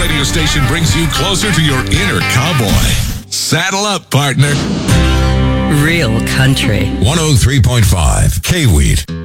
radio station brings you closer to your inner cowboy. Saddle up, partner. Real country. 103.5 K-Wheat.